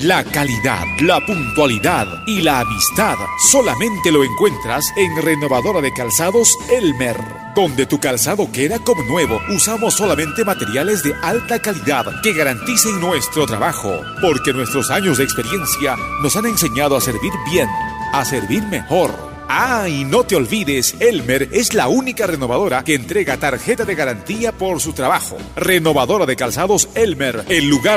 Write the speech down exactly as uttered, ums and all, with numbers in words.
La calidad, la puntualidad y la amistad solamente lo encuentras en Renovadora de Calzados Elmer, donde tu calzado queda como nuevo. Usamos solamente materiales de alta calidad que garanticen nuestro trabajo, porque nuestros años de experiencia nos han enseñado a servir bien, a servir mejor. Ah, y no te olvides, Elmer es la única renovadora que entrega tarjeta de garantía por su trabajo. Renovadora de Calzados Elmer, el lugar